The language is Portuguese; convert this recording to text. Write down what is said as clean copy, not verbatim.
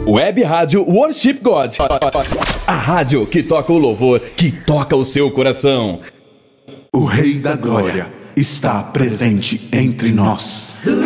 Web Rádio Worship God. A rádio que toca o louvor, que toca o seu coração. O Rei da Glória está presente entre nós.